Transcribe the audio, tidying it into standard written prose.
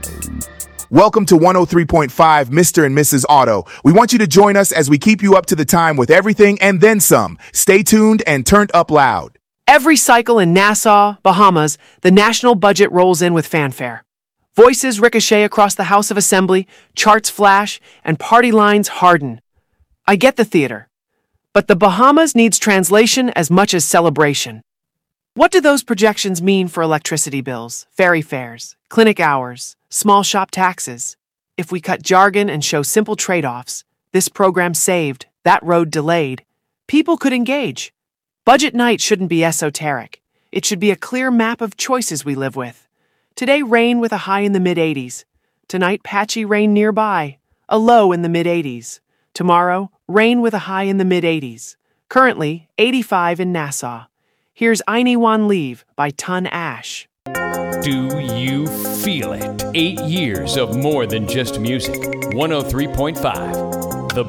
Welcome to 103.5 Mr. and Mrs. Auto. We want you to join us as we keep you up to the time with everything and then some. Stay tuned and turned up loud. Every cycle in Nassau, Bahamas, the national budget rolls in with fanfare. Voices ricochet across the House of Assembly, charts flash, and party lines harden. I get the theater. But the Bahamas needs translation as much as celebration. What do those projections mean for electricity bills, ferry fares, clinic hours, small shop taxes? If we cut jargon and show simple trade-offs, this program saved, that road delayed, people could engage. Budget night shouldn't be esoteric. It should be a clear map of choices we live with. Today, rain with a high in the mid-80s. Tonight, patchy rain nearby, a low in the mid-80s. Tomorrow, rain with a high in the mid-80s. Currently, 85 in Nassau. Here's Aini Wan Leave by Ton Ash. Do you feel it? 8 years of more than just music. 103.5